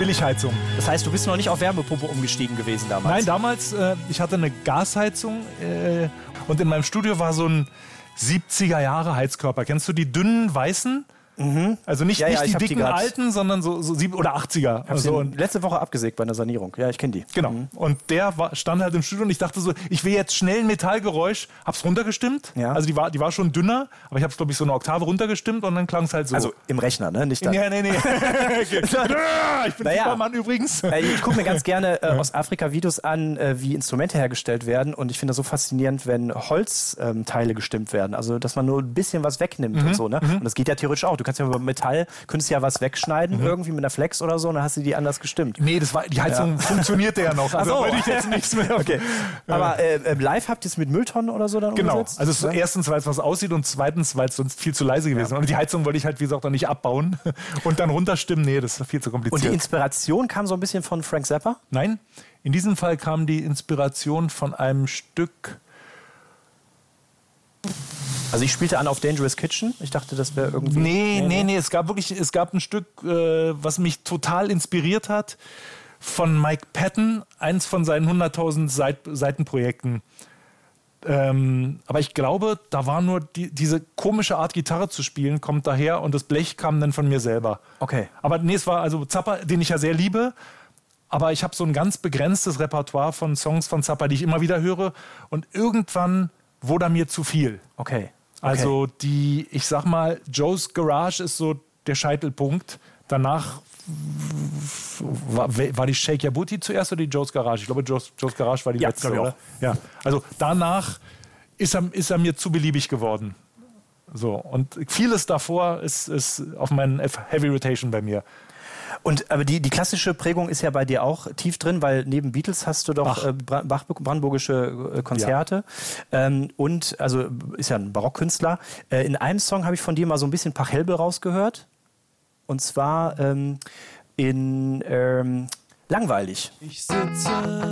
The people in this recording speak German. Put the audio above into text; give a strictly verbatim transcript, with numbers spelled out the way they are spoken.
Billigheizung. Das heißt, du bist noch nicht auf Wärmepumpe umgestiegen gewesen damals? Nein, damals, äh, ich hatte eine Gasheizung äh, und in meinem Studio war so ein siebziger Jahre Heizkörper. Kennst du die dünnen, weißen? Mhm. Also nicht, ja, ja, nicht die dicken die alten, sondern so, so sieben oder achtziger. Also und letzte Woche abgesägt bei einer Sanierung. Ja, ich kenne die. Genau. Mhm. Und der war, stand halt im Studio und ich dachte so, ich will jetzt schnell ein Metallgeräusch. Hab's runtergestimmt. Ja. Also die war, die war schon dünner, aber ich hab's, glaube ich, so eine Oktave runtergestimmt und dann klang es halt so. Also im Rechner, ne? Nicht dann. Nee, nee, nee. Ich bin naja. Supermann übrigens. Ich gucke mir ganz gerne äh, aus Afrika Videos an, äh, wie Instrumente hergestellt werden. Und ich finde das so faszinierend, wenn Holzteile ähm, gestimmt werden. Also, dass man nur ein bisschen was wegnimmt mhm. und so. Ne? Mhm. Und das geht ja theoretisch auch. Du kannst ja über Metall, könntest ja was wegschneiden, mhm. irgendwie mit einer Flex oder so, und dann hast du die anders gestimmt. Nee, das war, die Heizung ja. funktionierte ja noch. Also so. wollte ich jetzt nichts mehr. Okay. Aber äh, live habt ihr es mit Mülltonnen oder so dann genau. umgesetzt? Also ja? erstens, weil es was aussieht und zweitens, weil es sonst viel zu leise gewesen wäre. Ja. Und die Heizung wollte ich halt, wie gesagt, auch nicht abbauen und dann runterstimmen. Nee, das ist viel zu kompliziert. Und die Inspiration kam so ein bisschen von Frank Zappa? Nein, in diesem Fall kam die Inspiration von einem Stück... Also ich spielte an auf Dangerous Kitchen. Ich dachte, das wäre irgendwie... Nee, nee, nee, nee. Es gab wirklich, es gab ein Stück, äh, was mich total inspiriert hat, von Mike Patton, eins von seinen hunderttausend Seit- Seitenprojekten. Ähm, aber ich glaube, da war nur die, diese komische Art, Gitarre zu spielen, kommt daher und das Blech kam dann von mir selber. Okay. Aber nee, es war also Zappa, den ich ja sehr liebe, aber ich habe so ein ganz begrenztes Repertoire von Songs von Zappa, die ich immer wieder höre und irgendwann wurde er mir zu viel. Okay. Also die, ich sag mal, Joe's Garage ist so der Scheitelpunkt. Danach war, war die Shake Your Booty zuerst oder die Joe's Garage? Ich glaube, Joe's, Joe's Garage war die ja, letzte, oder? Ja. Also danach ist er, ist er mir zu beliebig geworden. So, und vieles davor ist, ist auf meinen Heavy Rotation bei mir. Und aber die, die klassische Prägung ist ja bei dir auch tief drin, weil neben Beatles hast du doch äh, Bach, brandenburgische äh, Konzerte. Ja. Ähm, und also ist ja ein Barockkünstler. Äh, in einem Song habe ich von dir mal so ein bisschen Pachelbel rausgehört. Und zwar ähm, in ähm, Langweilig. Ich sitze